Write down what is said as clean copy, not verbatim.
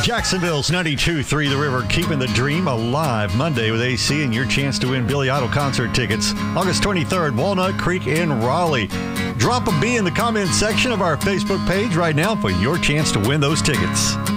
Jacksonville's 92.3 The River, keeping the dream alive. Monday with AC and your chance to win Billy Idol concert tickets. August 23rd, Walnut Creek in Raleigh. Drop a B in the comment section of our Facebook page right now for your chance to win those tickets.